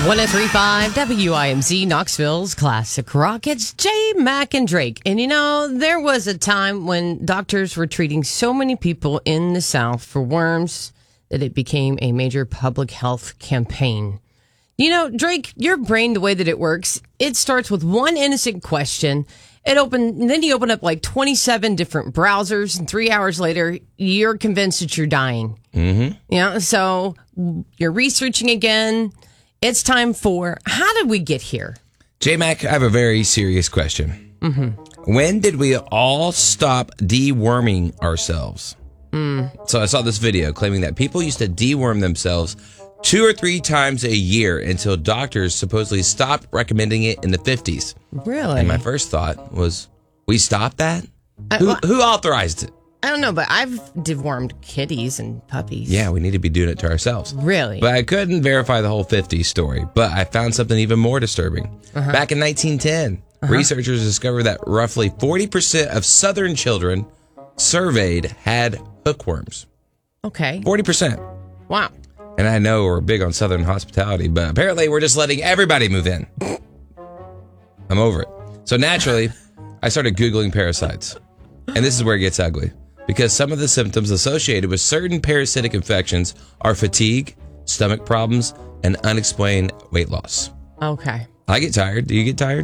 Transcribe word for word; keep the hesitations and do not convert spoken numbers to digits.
one oh three point five W I M Z, Knoxville's classic rock. It's J, Mac, and Drake. And you know, there was a time when doctors were treating so many people in the South for worms that it became a major public health campaign. You know, Drake, your brain, the way that it works, it starts with one innocent question. It opened, and then you open up like twenty-seven different browsers, and three hours later, you're convinced that you're dying. Mm-hmm. You know, so you're researching again. It's time for, how did we get here? J-Mac, I have a very serious question. Mm-hmm. When did we all stop deworming ourselves? Mm. So I saw this video claiming that people used to deworm themselves two or three times a year until doctors supposedly stopped recommending it in the fifties. Really? And my first thought was, we stopped that? I, who, well, who authorized it? I don't know, but I've dewormed kitties and puppies. Yeah, we need to be doing it to ourselves. Really? But I couldn't verify the whole fifties story, but I found something even more disturbing. Uh-huh. Back in nineteen ten, uh-huh. researchers discovered that roughly forty percent of Southern children surveyed had hookworms. Okay. forty percent. Wow. And I know we're big on Southern hospitality, but apparently we're just letting everybody move in. I'm over it. So naturally, I started Googling parasites. And this is where it gets ugly. Because some of the symptoms associated with certain parasitic infections are fatigue, stomach problems, and unexplained weight loss. Okay. I get tired. Do you get tired?